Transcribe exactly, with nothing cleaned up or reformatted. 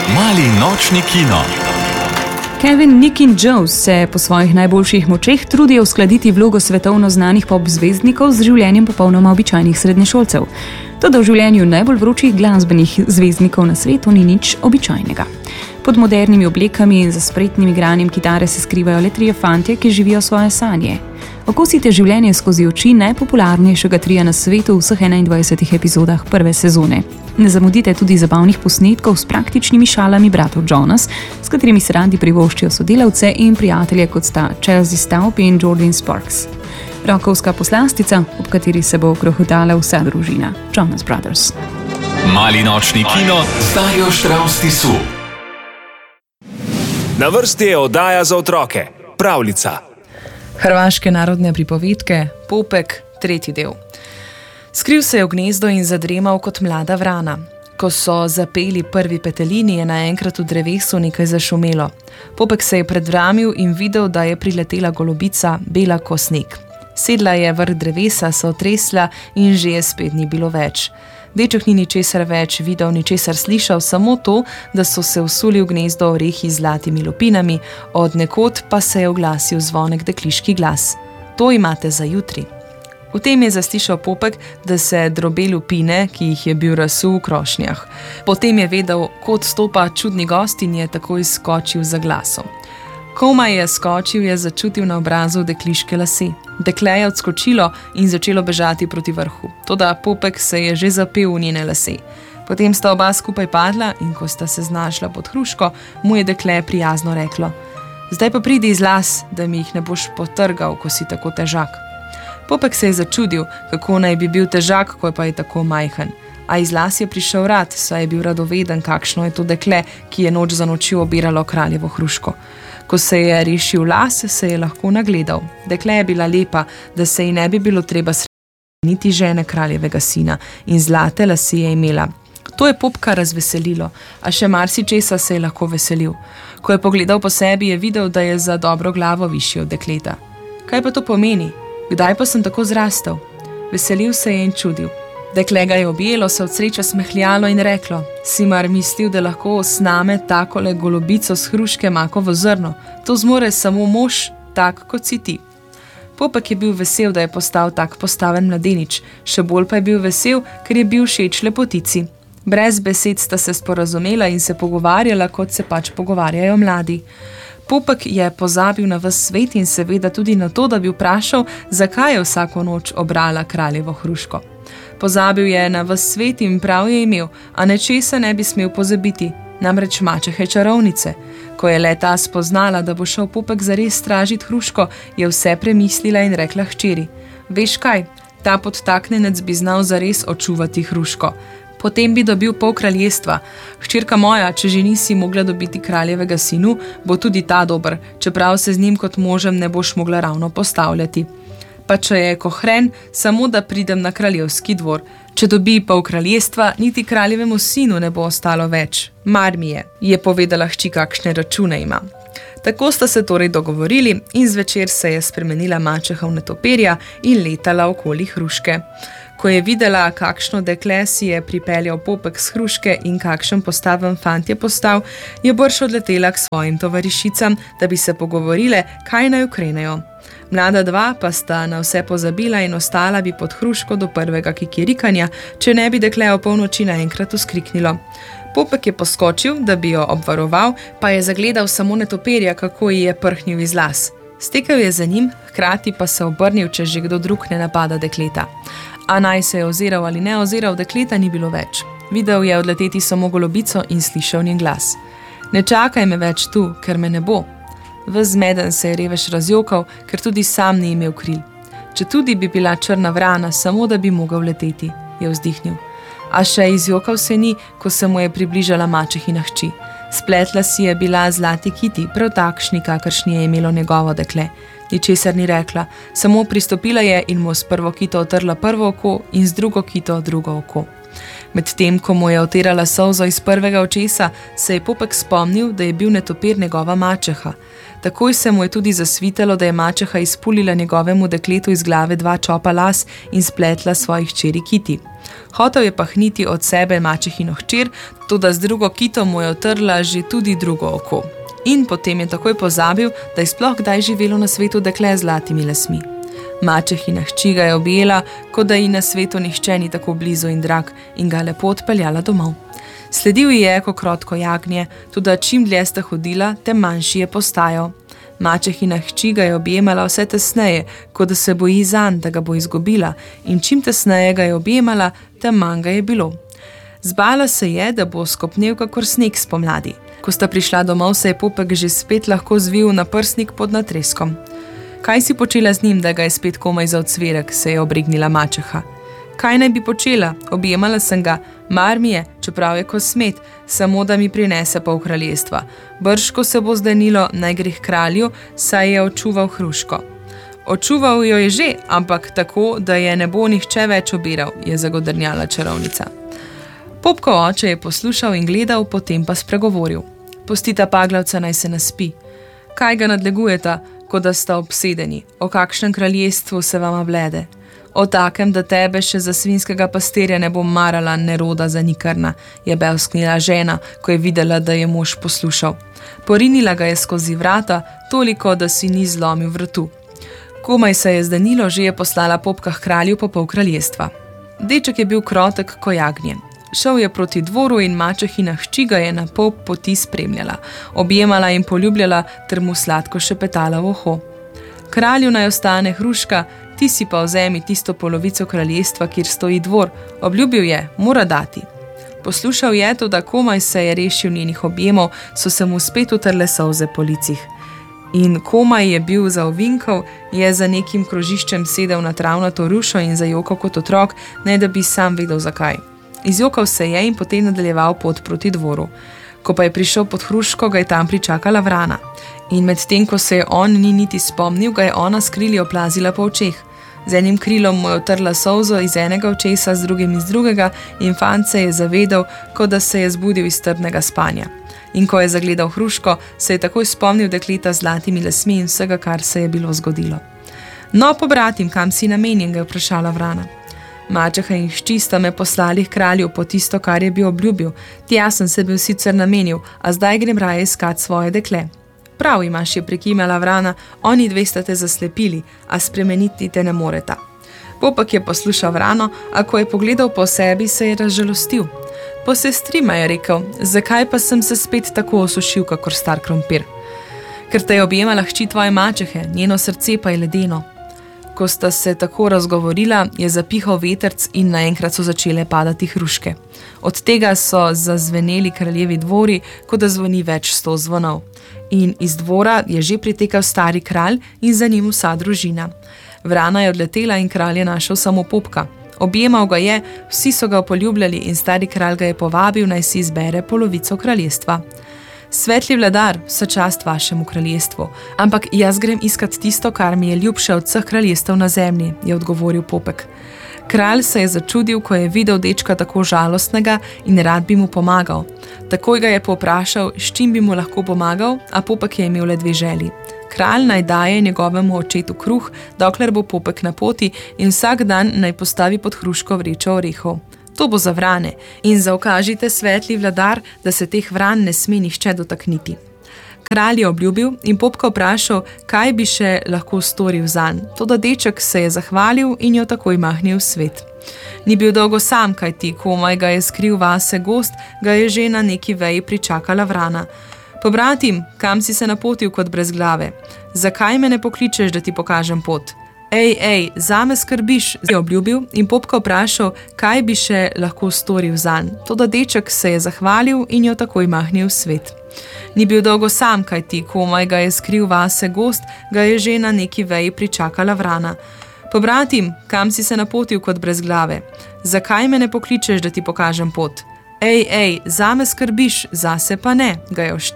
Mali nočni kino. Kevin, Nick in Joe se po svojih najboljših močeh trudijo uskladiti vlogo svetovno znanih pop zvezdnikov z življenjem popolnoma običajnih srednješolcev. Toda v življenju najbolj vročih glasbenih zvezdnikov na svetu ni nič običajnega. Pod modernimi oblekami in za spretnim igranjem kitare se skrivajo le trije fantje, ki živijo svoje sanje. Okusite življenje skozi oči najpopularnejšega trija na svetu v vseh enaindvajsetih epizodah prve sezone. Ne zamudite tudi zabavnih posnetkov s praktičnimi šalami bratov Jonas, s katerimi se radi privoščijo sodelavce in prijatelje kot sta Chelsea Staub in Jordan Sparks. Rokovska poslastica, ob kateri se bo krohotala vsa družina, Jonas Brothers. Mali nočni kino z Darjo Štravs Tisu. Na vrsti je oddaja za otroke, Pravljica. Hrvaške narodne pripovedke, Popek, tretji del. Skril se je v gnezdo in zadremal kot mlada vrana. Ko so zapeli prvi petelini, je naenkrat v drevesu nekaj zašumelo. Popek se je predvramil in videl, da je priletela golobica, bela ko sneg. Sedla je vrh drevesa, se otresla in že je spet ni bilo več. Deček ni ničesar več videl, ničesar slišal, samo to, da so se vsuli v gnezdo orehi z zlatimi lupinami, od nekod pa se je oglasil zvonek dekliški glas. To imate za jutri. V tem je zaslišal Popek, da se drobe lupine, ki jih je bil rasul v krošnjah. Potem je vedel, kot stopa čudni gost in je takoj skočil za glasom. Komaj je skočil, je začutil na obrazu dekliške lase. Dekle je odskočilo in začelo bežati proti vrhu. Toda Popek se je že zapel v njene lase. Potem sta oba skupaj padla in ko sta se znašla pod hruško, mu je dekle prijazno reklo: "Zdaj pa pridi iz las, da mi jih ne boš potrgal, ko si tako težak." Popek se je začudil, kako naj bi bil težak, ko pa je tako majhen. A iz las je prišel rad, saj je bil radoveden, kakšno je to dekle, ki je noč za nočjo obiralo kraljevo hruško. Ko se je rešil las, se je lahko nagledal. Dekle je bila lepa, da se ji ne bi bilo treba srečati niti žene kraljevega sina, in zlate lase je imela. To je Popka razveselilo, a še marsičesa se je lahko veselil. Ko je pogledal po sebi, je videl, da je za dobro glavo višji od dekleta. Kaj pa to pomeni? Kdaj pa sem tako zrastel? Veselil se je in čudil. Dekle ga je objelo, se od sreče smehljalo in reklo: "Si mar mislil, da lahko sname takole golobico s hruške makovo zrno? To zmore samo mož, tak kot si ti." Popek je bil vesel, da je postal tak postaven mladenič, še bolj pa je bil vesel, ker je bil všeč lepotici. Brez besed sta se sporazumela in se pogovarjala, kot se pač pogovarjajo mladi. Popek je pozabil na ves svet in seveda tudi na to, da bi vprašal, zakaj je vsako noč obrala kraljevo hruško. Pozabil je na ves svet in prav je imel, a nečesa ne bi smel pozabiti, namreč mačehe čarovnice. Ko je le ta spoznala, da bo šel Popek zares stražit hruško, je vse premislila in rekla hčeri: "Veš kaj, ta podtaknenec bi znal zares očuvati hruško. Potem bi dobil pol kraljestva. Hčerka moja, če že nisi mogla dobiti kraljevega sinu, bo tudi ta dober, čeprav se z njim kot možem ne boš mogla ravno postavljati. Pa če je kohren, samo da pridem na kraljevski dvor. Če dobi pol kraljestva, niti kraljevemu sinu ne bo ostalo več. Mar mi je," je povedala hči, kakšne račune ima. Tako sta se torej dogovorili in zvečer se je spremenila mačeha v netopirja in letala okoli hruške. Ko je videla, kakšno dekle si je pripeljal Popek s hruške in kakšen postaven fant je postal, je brž odletela k svojim tovarišicam, da bi se pogovorile, kaj naj ukrenejo. Mlada dva pa sta na vse pozabila in ostala bi pod hruško do prvega kikirikanja, če ne bi dekle o polnoči naenkrat vzkriknilo. Popek je poskočil, da bi jo obvaroval, pa je zagledal samo netopirja, kako ji je prhnil iz las. Stekel je za njim, hkrati pa se obrnil, če že kdo drug ne napada dekleta. A naj se je oziral ali ne oziral, dekleta ni bilo več. Videl je odleteti samo golobico in slišal njen glas: "Ne čakaj me več tu, ker me ne bo." Ves zmeden se je revež razjokal, ker tudi sam ni imel kril. "Če tudi bi bila črna vrana, samo da bi mogel leteti," je vzdihnil. A še izjokal se ni, ko se mu je približala mačehina hči. Spletla si je bila zlati kiti, prav takšni, kakršni je imelo njegovo dekle. Ničesar ni rekla, samo pristopila je in mu s prvo kito otrla prvo oko in z drugo kito drugo oko. Medtem, ko mu je oterala solzo iz prvega očesa, se je Popek spomnil, da je bil netopir njegova mačeha. Takoj se mu je tudi zasvitalo, da je mačeha izpulila njegovemu dekletu iz glave dva čopa las in spletla svojih hčeri Kiti. Hotel je pahniti od sebe mačehino hčer, toda z drugo Kito mu je otrla že tudi drugo oko. In potem je takoj pozabil, da je sploh kdaj živelo na svetu dekle z zlatimi lasmi. Mačehina hči ga je objela, kot da ji na svetu nihče ni tako blizu in drag, in ga lepo odpeljala domov. Sledil ji je, ko krotko jagnje, tudi čim dlje sta hodila, tem manjši je postajal. Mačehina hči ga je objemala vse tesneje, kot da se boji zanj, da ga bo izgubila, in čim tesneje ga je objemala, tem manj ga je bilo. Zbala se je, da bo skopnel kakor sneg spomladi. Ko sta prišla domov, se je Popek že spet lahko zvil na prsnik pod natreskom. Kaj si počela z njim, da ga je spet komaj za odsverek, se je obregnila mačeha. Kaj naj bi počela? Objemala sem ga, mar mi je, čeprav je ko smet, samo da mi prinese pol kraljestva. Brško se bo zdanilo, naj gre k kralju, saj je očuval hruško. Očuval jo je že, ampak tako, da je ne bo nihče več obiral, je zagodrnjala čarovnica. Popkov oče je poslušal in gledal, potem pa spregovoril. Pustita paglavca, naj se naspi. Kaj ga nadlegujeta, kot da sta obsedeni? O kakšnem kraljestvu se vama blede? O takem, da tebe še za svinskega pastirja ne bom marala neroda zanikrna, je bevsknila žena, ko je videla, da je mož poslušal. Porinila ga je skozi vrata, toliko, da si ni zlomil vratu. Komaj se je zdanilo, že je poslala Popka h kralju po pol kraljestva. Deček je bil krotek ko jagnje. Šel je proti dvoru in mačehina hči ga je na pol poti spremljala, objemala in poljubljala ter mu sladko šepetala v uho. Kralju naj ostane hruška, ti si pa vzemi tisto polovico kraljestva, kjer stoji dvor, obljubil je, mora dati. Poslušal je to, da komaj se je rešil njenih objemov, so se mu spet utrle solze po licih. In komaj je bil zaovinkal, je za nekim krožiščem sedel na travnato rušo in zajokal kot otrok, ne da bi sam vedel zakaj. Izjokal se je in potem nadaljeval pot proti dvoru. Ko pa je prišel pod hruško, ga je tam pričakala vrana. In medtem, ko se je on ni niti spomnil, ga je ona s krili oplazila po očeh. Z enim krilom mu je utrla solzo iz enega očesa, z drugim iz drugega in fant se je zavedel, kot da se je zbudil iz trdnega spanja. In ko je zagledal hruško, se je takoj spomnil dekleta z zlatimi lasmi in vsega, kar se je bilo zgodilo. No, pobratim, kam si namenjen, ga je vprašala vrana. Mačeha in hči sta me poslali h kralju po tisto, kar je bil obljubil. Tja sem se bil sicer namenil, a zdaj grem raje iskat svoje dekle. Prav imaš, je prekimala vrana, oni dve sta te zaslepili, a spremeniti te ne moreta. Popek je poslušal vrano, a ko je pogledal po sebi, se je razžalostil. Po sestrima, je rekel, zakaj pa sem se spet tako osušil, kakor star krompir? Ker te je objemala hči tvoje mačehe, njeno srce pa je ledeno. Ko sta se tako razgovorila, je zapihal vetrc in naenkrat so začele padati hruške. Od tega so zazveneli kraljevi dvori, kot da zvoni več sto zvonov. In iz dvora je že pritekal stari kralj in za njim vsa družina. Vrana je odletela in kralj je našel samo Popka. Objemal ga je, vsi so ga poljubljali in stari kralj ga je povabil, naj si izbere polovico kraljestva. Svetli vladar, vsa čast vašemu kraljestvu, ampak jaz grem iskat tisto, kar mi je ljubše od vseh kraljestev na zemlji, je odgovoril Popek. Kralj se je začudil, ko je videl dečka tako žalostnega in rad bi mu pomagal. Takoj ga je povprašal, s čim bi mu lahko pomagal, a Popek je imel le dve želji. Kralj naj daje njegovemu očetu kruh, dokler bo Popek na poti, in vsak dan naj postavi pod hruško vrečo orehov. To bo za vrane in zaukažite, svetli vladar, da se teh vran ne sme nihče dotakniti. Kralj je obljubil in Popka vprašal, kaj bi še lahko storil zanj. Toda deček se je zahvalil in jo takoj mahnil v svet. Ni bil dolgo sam, kajti komaj ga je skril vase gost, ga je že na neki veji pričakala vrana. Pobratim, kam si se napotil kot brez glave? Zakaj me ne pokličeš, da ti pokažem pot? Ej, ej, zame skrbiš, je obljubil in Popka vprašal, kaj bi še lahko storil zanj. Toda deček se je zahvalil in jo takoj mahnil v svet. Ni bil dolgo sam, kajti komaj ga je skril vase gost, ga je že na neki veji pričakala vrana. Pobratim, kam si se napotil kot brez glave? Zakaj me ne pokličeš, da ti pokažem pot? Ej, ej, zame skrbiš, zase pa ne, ga je